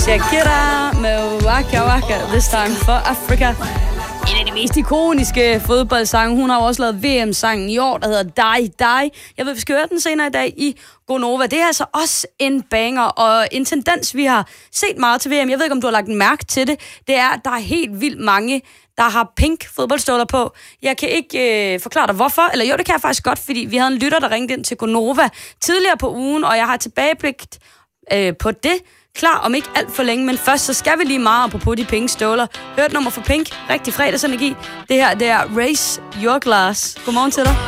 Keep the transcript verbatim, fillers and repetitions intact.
Shakira med Waka Waka, This Time for Africa. En af de mest ikoniske fodboldsange. Hun har også lavet V M-sangen i år, der hedder Die Die. Jeg ved, vi skal høre den senere i dag i Gonova. Det er altså også en banger, og en tendens, vi har set meget til V M. Jeg ved ikke, om du har lagt en mærke til det. Det er, at der er helt vildt mange, der har pink fodboldstøvler på. Jeg kan ikke øh, forklare dig, hvorfor. Eller jo, det kan jeg faktisk godt, fordi vi havde en lytter, der ringede ind til Gonova tidligere på ugen, og jeg har tilbageblikket øh, på det. Klar om ikke alt for længe, men først så skal vi lige meget apropos de pink støvler. Hørt nummer for Pink, rigtig fredagsenergi. Det her, det er Raise Your Glass. Godmorgen til dig.